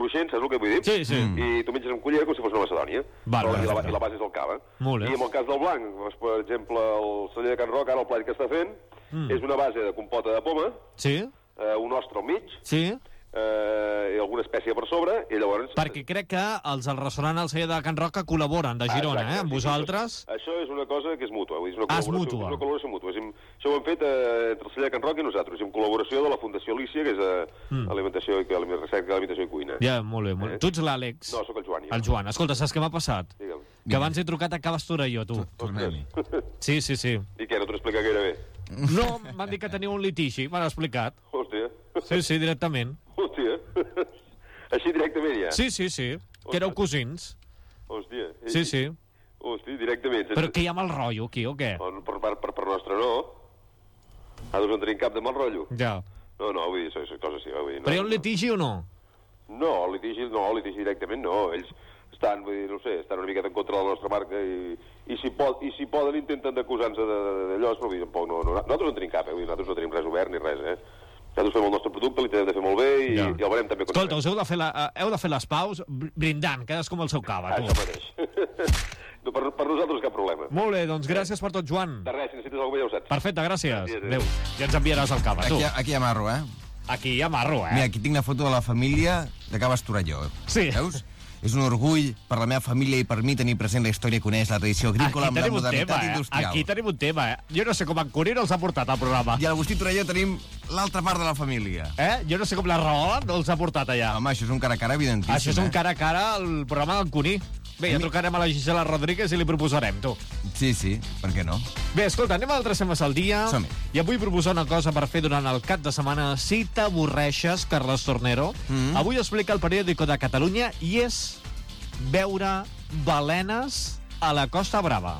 cruixent, saps el que vull dir? Sí, sí. I tu menges amb cullera com si fos una macedònia. I la base és el cava. Molt bé. I en el cas del blanc, doncs, per exemple, el celler de Can Roc, ara el plat que està fent, és una base de compota de poma, un ostre al mig, i alguna espècie per sobre, i llavors... Perquè crec que els del restaurant El Celler de Can Roca col·laboren, de Girona, amb vosaltres. Això és una cosa que és mútua. És una mútua. És una col·laboració mútua. Això ho hem fet entre el Celler de Can Roca i nosaltres, en col·laboració de la Fundació Alícia, que és alimentació i cuina. Ja, molt bé. Tu ets l'Àlex? No, sóc el Joan. El Joan. Escolta, saps què m'ha passat? Digue'm. Que abans he trucat a Caves Torelló, tu. Tornem-hi. Sí. I què, no t'ho explica gaire bé? No, m'han dit que teniu un litigi, m'han explicat. Hòstia. Sí, directament. Hòstia. Així directament, ja? Sí. Que éreu cosins. Hòstia. Sí. Hòstia, directament. Però que hi ha mal rotllo, aquí, o què? Per nostre no. Nosaltres no tenim cap de mal rotllo. Ja. No, vull dir, això coses sí. Però hi ha un litigi o no? No, litigi directament no. Ells estan, vull dir, no sé, estan una miqueta en contra de la nostra marca i si poden intenten d'acusar-nos d'allò, però vull dir, tampoc no. Nosaltres no tenim cap, vull dir, nosaltres no tenim res obert ni res, Nosaltres fem el nostre producte, l'intentem de fer molt bé i el veurem també... Escolta, heu de fer les paus brindant, cadascú amb el seu cava, tu. Això mateix. No, per nosaltres cap problema. Molt bé, doncs gràcies per tot, Joan. De res, si necessites alguna cosa ja ho saps. Perfecte, gràcies. Adéu. Ja ens enviaràs el cava, tu. Aquí hi ha marro, Aquí hi ha marro, Mira, aquí tinc una foto de la família de Caves Torelló. Sí. Veus? És un orgull per la meva família i per mi tenir present la història que coneix la tradició agrícola amb la modernitat industrial. Aquí tenim un tema, Jo no sé com en Curí no els ha portat al programa. I al Agustí Torelló tenim l'altra part de la família. Jo no sé com la Rahola no els ha portat allà. Home, això és un cara a cara evidentíssim. Això és un cara a cara al programa d'en Curí. Bé, ja trucarem a la Gisela Rodríguez i li proposarem, tu. Sí, per què no? Bé, escolta, anem a altres temes al dia. Som-hi. I avui proposar una cosa per fer durant el cap de setmana. Si t'avorreixes, Carles Tornero, avui explica el periòdico de Catalunya i és veure balenes a la Costa Brava.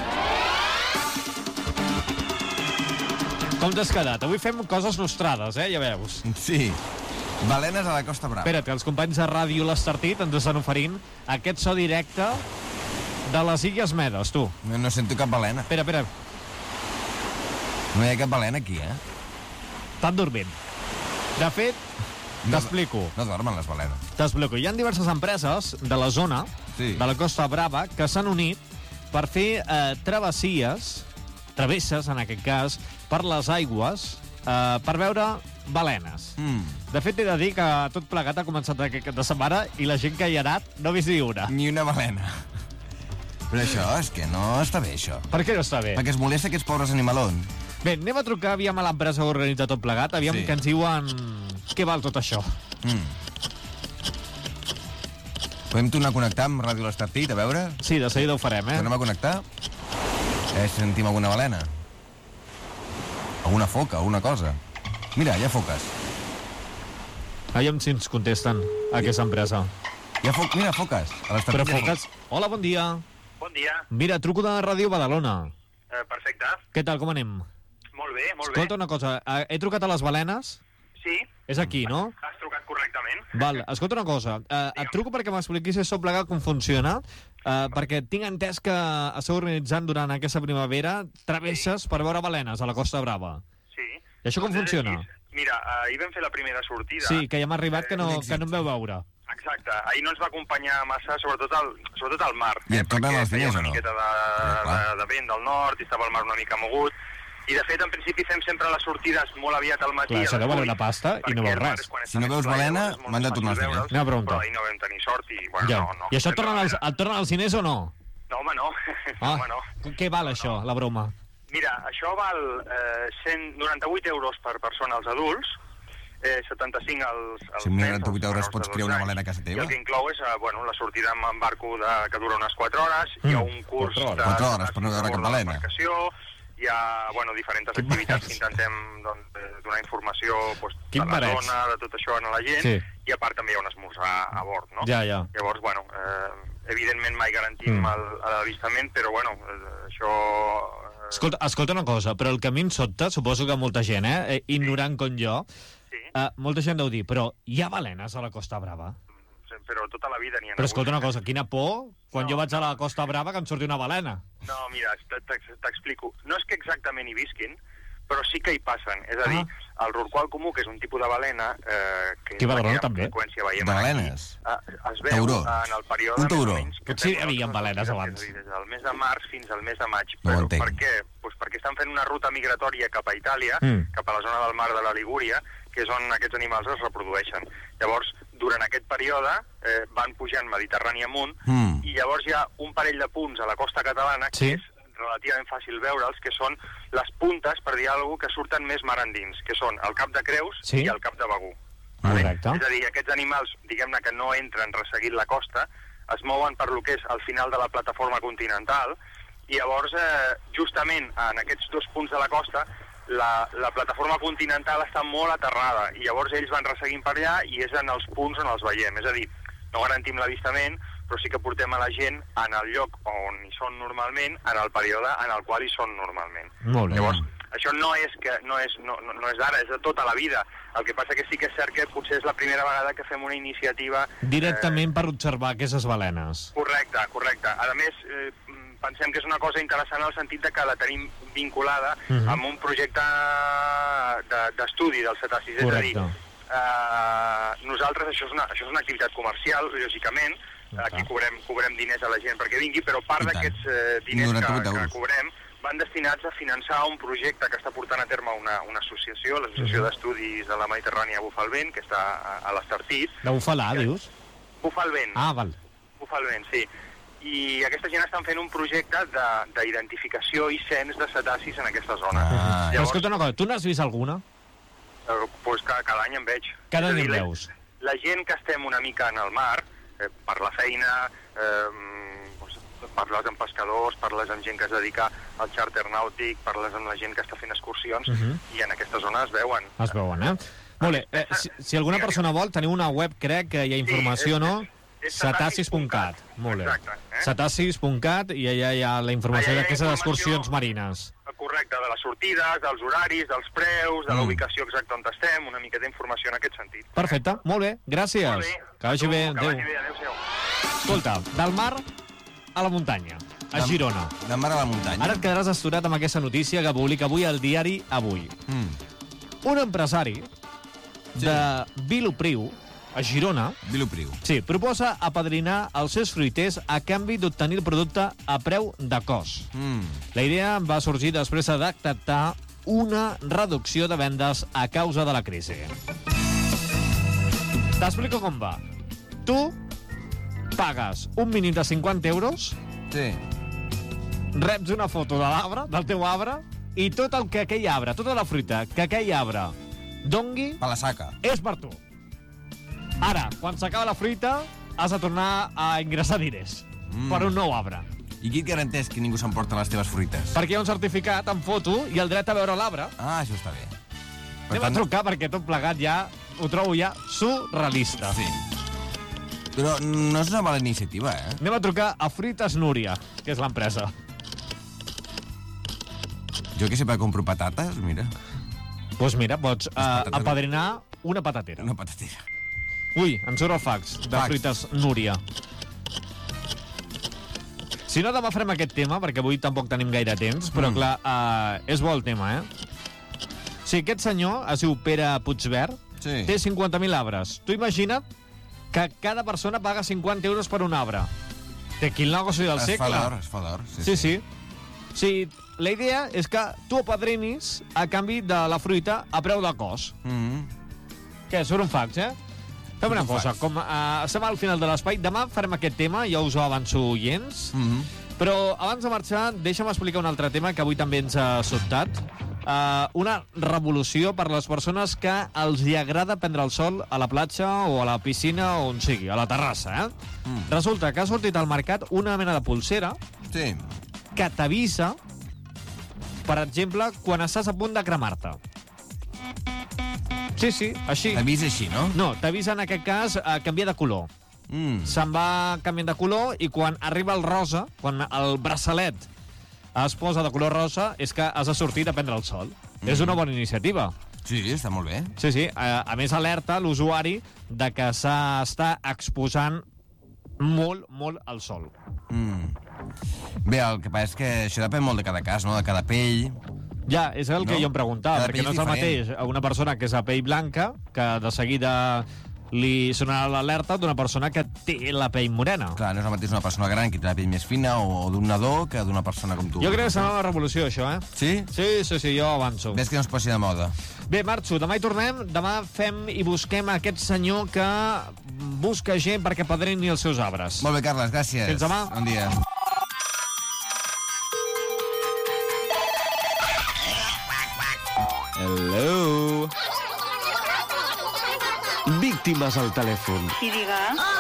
Com t'has quedat? Avui fem coses nostrades, ja veus. Sí. Balenes a la Costa Brava. Espera't, que els companys de Ràdio L'Estartit ens estan oferint aquest so directe de les Illes Medes, tu. No sento cap balena. Espera. No hi ha cap balena aquí, Estan dormint. De fet, t'explico. No dormen les balenes. T'explico. Hi ha diverses empreses de la zona, de la Costa Brava, que s'han unit per fer travesses, en aquest cas, per les aigües, per veure balenes. De fet, he de dir que tot plegat ha començat aquest cap de setmana i la gent que hi ha anat no ha vist ni una. Ni una balena. Però això, és que no està bé, això. Per què no està bé? Perquè es molesta aquests pobres animalons. Bé, anem a trucar aviam a l'empresa que organitza tot plegat, aviam que ens diuen què val tot això. Podem tornar a connectar amb Ràdio L'Estartit, a veure? Sí, de seguida ho farem, Tornem a connectar? Sentim alguna balena. Alguna foca, alguna cosa. Mira, hi ha foques. Aviam si ens contesten aquesta empresa. Mira, foques. A l'Estartit. Però foques... Hola, bon dia. Bon dia. Mira, truco de Ràdio Badalona. Perfecte. Què tal, com anem? Molt bé. Escolta una cosa, he trucat a les balenes? Sí. És aquí, no? Has trucat correctament. Val, escolta una cosa, et truco perquè m'expliquis això plegat com funciona, perquè tinc entès que esteu organitzant durant aquesta primavera travesses per veure balenes a la Costa Brava. Sí. I això com funciona? Mira, ahir vam fer la primera sortida. Sí, que ja m'ha arribat que no em veu veure. Exacte. Ahir no ens va acompanyar massa, sobretot el mar. I et tornen els diners o no? Una miqueta de vent del nord i estava el mar una mica mogut. I, de fet, en principi fem sempre les sortides molt aviat al matí. Clar, això deu valer una pasta i no veus res. Si no veus balena, m'han de tornar els diners. Anem a preguntar. Però ahir no vam tenir sort i, bueno, no. I això et tornen els diners o no? No, home, no. Home, no. Què val això, la broma? Mira, això val 198 euros per persona als adults, 75 als nens. Si amb 98 euros pots crear una balena a casa teva? I el que inclou és la sortida amb barco que dura unes 4 hores, hi ha un curs de... 4 hores per no veure cap balena. Hi ha diferents activitats que intentem donar informació de la zona, de tot això a la gent, i a part també hi ha un esmorzar a bord, no? Ja. Llavors, evidentment mai garantim l'avistament, però això... Escolta una cosa, però el que a mi em sobta, suposo que molta gent, ignorant com jo, molta gent deu dir, però hi ha balenes a la Costa Brava? Però tota la vida n'hi ha... Però escolta una cosa, quina por quan jo vaig a la Costa Brava que em surti una balena. No, mira, t'explico. No és que exactament hi visquin, però sí que hi passen. És a dir, el rorqual comú, que és un tipus de balena, que aquí a Badalona també. De balenes? Es veu en el període... Un tauró. Potser hi havia balenes abans. És a dir, des del mes de març fins al mes de maig. No ho entenc. Per què? Pues perquè estan fent una ruta migratòria cap a Itàlia, cap a la zona del mar de la Ligúria, que és on aquests animals es reprodueixen. Llavors, durant aquest període van pujant Mediterrani amunt i llavors hi ha un parell de punts a la costa catalana que és relativament fàcil veure'ls, que són les puntes, per dir alguna cosa, que surten més mar endins, que són el Cap de Creus i el Cap de Begur. Correcte. És a dir, aquests animals, diguem-ne que no entren resseguint la costa, es mouen per lo que és al final de la plataforma continental, i llavors, justament en aquests dos punts de la costa, la plataforma continental està molt aterrada, i llavors ells van resseguint per allà i és en els punts on els veiem. És a dir, no garantim l'avistament, però sí que portem a la gent en el lloc on hi són normalment, en el període en el qual hi són normalment. Molt bé. Llavors, això no és d'ara, és de tota la vida. El que passa que sí que és cert que potser és la primera vegada que fem una iniciativa... Directament per observar aquestes balenes. Correcte. A més, pensem que és una cosa interessant en el sentit de que la tenim vinculada amb un projecte d'estudi dels cetacis. Correcte. És a dir, nosaltres, això és una activitat comercial, lògicament, aquí cobrem diners a la gent perquè vingui, però part d'aquests diners que cobrem van destinats a finançar un projecte que està portant a terme una associació, l'Associació d'Estudis de la Mediterrània Bufar el Vent, que està a l'Estartit. De Bufalà, dius? Bufar el Vent. Ah, val. Bufar el Vent, sí. I aquesta gent estan fent un projecte d'identificació i cens de cetacis en aquesta zona. Però escolta una cosa, tu n'has vist alguna? Doncs cada any en veig. Cada any en veus? La gent que estem una mica en el mar, per la feina, parles amb pescadors, parles amb gent que es dedica al xàrter nàutic, parles amb la gent que està fent excursions, i en aquesta zona es veuen. Es veuen, Molt bé. Si alguna persona vol, teniu una web, crec que hi ha informació, no? Cetacis.cat. Molt bé. Cetacis.cat, i allà hi ha la informació d'aquestes excursions marines. Correcte, de les sortides, dels horaris, dels preus, de la ubicació exacta on estem, una mica d'informació en aquest sentit. Perfecte, molt bé, gràcies. Molt bé. Que vagi bé, adéu. Adéu-siau. Escolta, del mar a la muntanya, a Girona. Del mar a la muntanya. Ara et quedaràs esturat amb aquesta notícia que publica avui el diari Avui. Un empresari de Vilopriu, a Girona, proposa apadrinar els seus fruiters a canvi d'obtenir el producte a preu de cost. La idea va sorgir després de detectar una reducció de vendes a causa de la crisi. T'explico com va. Tu pagues un mínim de 50 euros, reps una foto de l'arbre, del teu arbre, i tot el que aquell arbre, tota la fruita que aquell arbre dongui, per la saca, és per tu. Ara, quan s'acaba la fruita, has de tornar a ingressar diners per un nou arbre. I qui et garanteix que ningú s'emporta les teves fruites? Perquè hi ha un certificat amb foto i el dret a veure l'arbre. Ah, això està bé. Anem a trucar perquè tot plegat ja ho trobo ja surrealista. Sí. Però no és una mala iniciativa, Anem a trucar a Fruites Núria, que és l'empresa. Jo que sempre compro patates, mira. Doncs mira, pots apadrinar una patatera. Una patatera. Ui, em surt el fax de Fruites Núria. Si no, demà farem aquest tema, perquè avui tampoc tenim gaire temps, però clar, és bo el tema, Sí, aquest senyor es diu Pere Puigvert, té 50.000 arbres. Tu imagina't que cada persona paga 50 euros per un arbre. Té quin negoci del segle. Es fa d'or. Sí. Sí, la idea és que tu apadrinis a canvi de la fruita a preu de cost. Què, surt un fax, Fem una cosa, com estem al final de l'espai, demà farem aquest tema, ja us ho avanço, oients, però abans de marxar, deixa'm explicar un altre tema que avui també ens ha sobtat. Una revolució per les persones que els hi agrada prendre el sol a la platja o a la piscina o on sigui, a la terrassa, Resulta que ha sortit al mercat una mena de pulsera que t'avisa, per exemple, quan estàs a punt de cremar-te. Sí, així. T'avisa així, no? No, t'avisa en aquest cas a canviar de color. Se'n va canviant de color i quan arriba el rosa, quan el braçalet es posa de color rosa, és que has de sortir a prendre el sol. És una bona iniciativa. Sí, està molt bé. Sí. A més, alerta l'usuari de que s'està exposant molt, molt al sol. Bé, el que passa és que això depèn molt de cada cas, no? De cada pell. Ja, és el que jo em preguntava, perquè no és el mateix una persona que és a pell blanca, que de seguida li sonarà l'alerta d'una persona que té la pell morena. Clar, no és el mateix una persona gran que té la pell més fina o d'un nadó que d'una persona com tu. Jo crec que serà una revolució, això, Sí? Sí, jo avanço. Ves que no es posi de moda. Bé, marxo, demà hi tornem. Demà fem i busquem aquest senyor que busca gent perquè padrini els seus arbres. Molt bé, Carles, gràcies. Fins demà. Bon dia. Hello. Víctimes al telèfon. Sí, diga.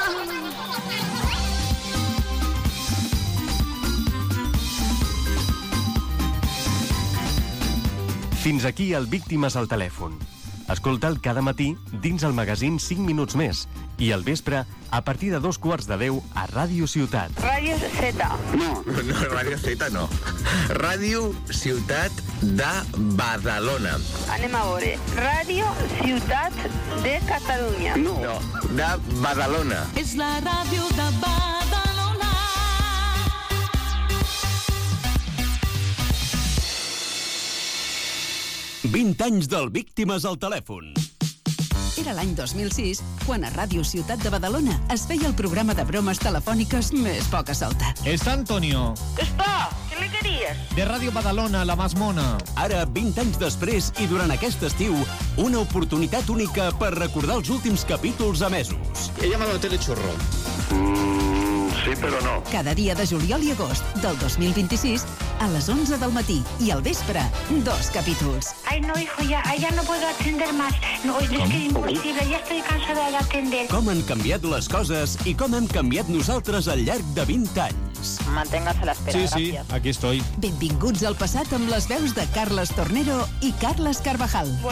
Fins aquí el Víctimes al telèfon. Escolta'l cada matí dins el magazín 5 minuts més i al vespre a partir de 9:15 a Ràdio Ciutat. Ràdio Z. No, Ràdio Z no. Ràdio Ciutat de Badalona. Anem a veure. Ràdio Ciutat de Catalunya. No, de Badalona. És la ràdio de Badalona. anys del Víctimes al telèfon. Era l'any 2006, quan a Ràdio Ciutat de Badalona es feia el programa de bromes telefòniques més poca solta. Está Antonio. Està, què li queries? De Ràdio Badalona, la más mona. Ara, 20 anys després i durant aquest estiu, una oportunitat única per recordar els últims capítols emesos. He llamado a Telechurro. Sí, però no. Cada dia de juliol i agost del 2026, a les 11 del matí i al vespre, 2 capítols. Ay, no, hijo, ya no puedo atender más. No, es que es imposible, ya estoy cansada de atender. Com han canviat les coses i com hem canviat nosaltres al llarg de 20 anys. Manténgase la espera, Sí, aquí estoy. Benvinguts al passat amb les veus de Carles Tornero i Carles Carvajal.